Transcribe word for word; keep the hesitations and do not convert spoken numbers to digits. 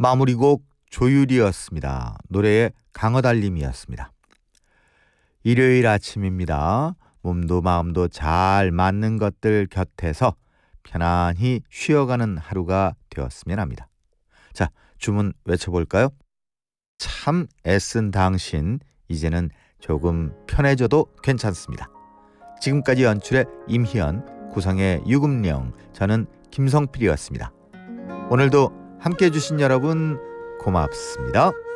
마무리곡 조율이었습니다. 노래의 강어달님이었습니다. 일요일 아침입니다. 몸도 마음도 잘 맞는 것들 곁에서 편안히 쉬어가는 하루가 되었으면 합니다. 자, 주문 외쳐볼까요? 참 애쓴 당신, 이제는 조금 편해져도 괜찮습니다. 지금까지 연출의 임희연, 구성의 유금령, 저는 김성필이었습니다. 오늘도 함께해 주신 여러분 고맙습니다.